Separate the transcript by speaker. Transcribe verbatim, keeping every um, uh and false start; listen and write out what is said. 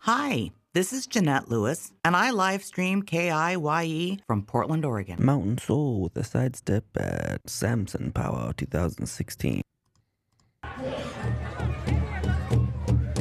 Speaker 1: Hi, this is Jeanette Lewis, and I live stream K I Y E from Portland, Oregon.
Speaker 2: Mountain Soul with a sidestep at Samson Powwow twenty sixteen.